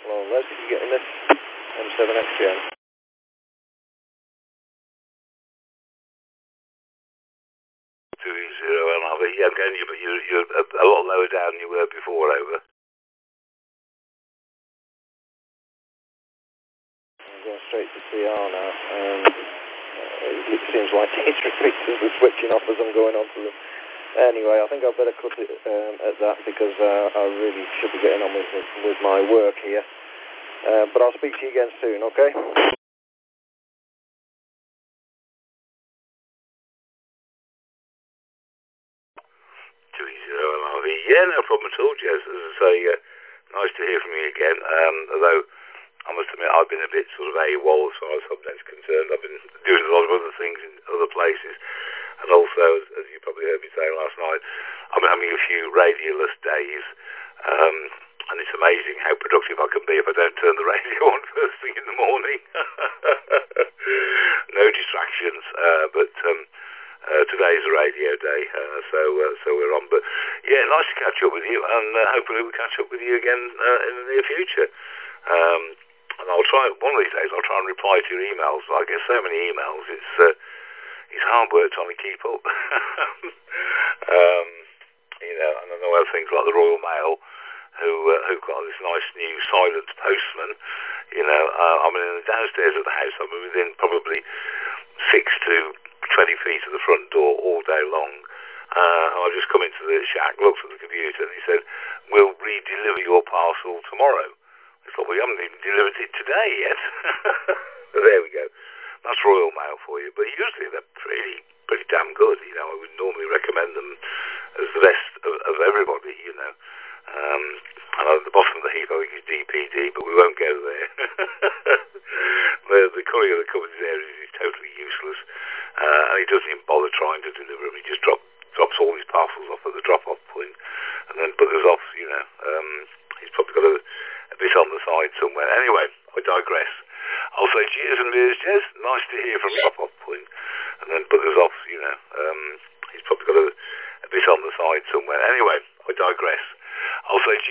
Hello, Les, did you get in this M7XGN? 2-0 LRV. Yeah, I'm getting you, but you're a lot lower down than you were before, over. I'm going straight to TR now. It seems like data repeaters are switching off as I'm going on to them. Anyway, I think I'd better cut it at that because I really should be getting on with my work here. But I'll speak to you again soon, okay? 2-0 LRV. Yeah, no problem at all, Jez. As I say, nice to hear from you again. Although, I must admit, I've been a bit sort of AWOL as far as Hubnet's concerned. I've been doing a lot of other things in other places. And also, as you probably heard me say last night, I've been having a few radioless days. And it's amazing how productive I can be if I don't turn the radio on first thing in the morning. No distractions, but today's a radio day, so we're on. But yeah, nice to catch up with you, and hopefully we'll catch up with you again in the near future. And I'll try, one of these days, I'll try and reply to your emails. I get so many emails, it's hard work trying to keep up. You know, and I know I have things like the Royal Mail, who've got this nice new silent postman. You know, I'm in the downstairs of the house. I'm within probably 6 to 20 feet of the front door all day long. And I've just come into the shack, looked at the computer, and he said, "We'll re-deliver your parcel tomorrow." I thought, well, you haven't even delivered it today yet. But there we go. That's Royal Mail for you. But usually they're pretty damn good. You know, I would normally recommend them as the best of everybody, you know. I know at the bottom of the heap I think is DPD, but we won't go there. The courier that comes there is totally useless. And he doesn't even bother trying to deliver them. He just drops all his parcels off at the drop-off point and then buggers off, you know. He's probably got a bit on the side somewhere. Anyway, I digress. I'll say cheers and beers, Jez. Nice to hear from drop-off point and then buggers off, you know. He's probably got a bit on the side somewhere. Anyway, I digress. I'll say cheers.